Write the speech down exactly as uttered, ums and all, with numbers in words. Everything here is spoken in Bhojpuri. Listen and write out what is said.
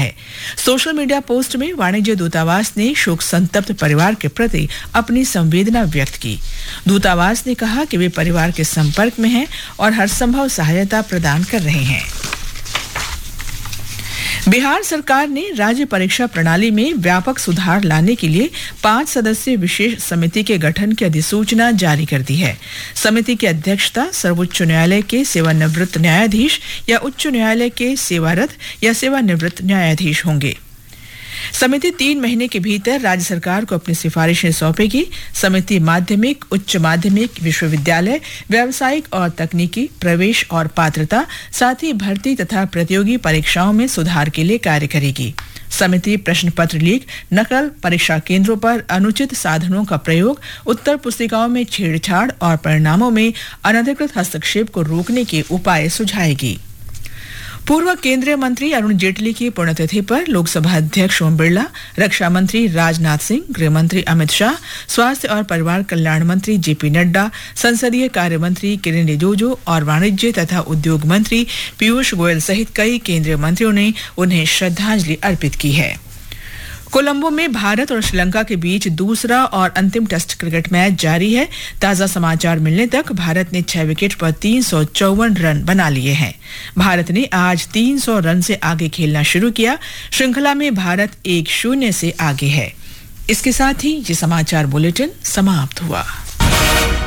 है। सोशल मीडिया पोस्ट में वाणिज्य दूतावास ने शोक संतप्त परिवार के प्रति अपनी संवेदना व्यक्त की। दूतावास ने कहा कि वे परिवार के संपर्क में हैं और हर संभव सहायता प्रदान कर रहे हैं। बिहार सरकार ने राज्य परीक्षा प्रणाली में व्यापक सुधार लाने के लिए पांच सदस्यीय विशेष समिति के गठन की अधिसूचना जारी कर दी है। समिति की अध्यक्षता सर्वोच्च न्यायालय के सेवानिवृत्त न्यायाधीश या उच्च न्यायालय के सेवारत या सेवानिवृत्त न्यायाधीश होंगे। समिति तीन महीने के भीतर राज्य सरकार को अपनी सिफारिशें सौंपेगी। समिति माध्यमिक, उच्च माध्यमिक, विश्वविद्यालय, व्यावसायिक और तकनीकी प्रवेश और पात्रता, साथ ही भर्ती तथा प्रतियोगी परीक्षाओं में सुधार के लिए कार्य करेगी। समिति प्रश्न पत्र लीक, नकल, परीक्षा केंद्रों पर अनुचित साधनों का प्रयोग, उत्तर पुस्तिकाओं में छेड़छाड़ और परिणामों में अनधिकृत हस्तक्षेप को रोकने के उपाय सुझाएगी। पूर्व केंद्रीय मंत्री अरुण जेटली की पुण्यतिथि पर लोकसभा अध्यक्ष ओम बिरला, रक्षा मंत्री राजनाथ सिंह, गृह मंत्री अमित शाह, स्वास्थ्य और परिवार कल्याण मंत्री जेपी नड्डा, संसदीय कार्य मंत्री किरेन रिजिजू और वाणिज्य तथा उद्योग मंत्री पीयूष गोयल सहित कई केंद्रीय मंत्रियों ने उन्हें श्रद्धांजलि अर्पित की है। कोलंबो में भारत और श्रीलंका के बीच दूसरा और अंतिम टेस्ट क्रिकेट मैच जारी है। ताजा समाचार मिलने तक भारत ने छह विकेट पर तीन सौ चौवन रन बना लिए हैं। भारत ने आज तीन सौ रन से आगे खेलना शुरू किया। श्रृंखला में भारत एक शून्य से आगे है। इसके साथ ही ये समाचार बुलेटिन समाप्त हुआ।